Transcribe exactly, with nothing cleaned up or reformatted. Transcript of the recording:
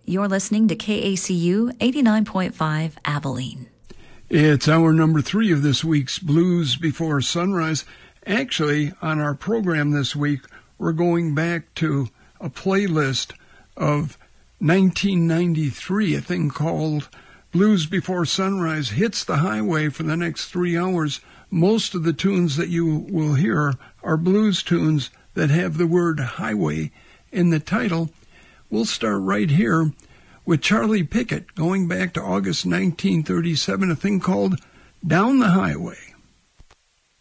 You're listening to K A C U eighty-nine point five Abilene. It's hour number three of this week's Blues Before Sunrise. Actually, on our program this week, we're going back to a playlist of nineteen ninety-three, a thing called Blues Before Sunrise Hits the Highway for the next three hours. Most of the tunes that you will hear are blues tunes that have the word highway in the title. We'll start right here with Charlie Pickett, going back to August nineteen thirty-seven, a thing called Down the Highway.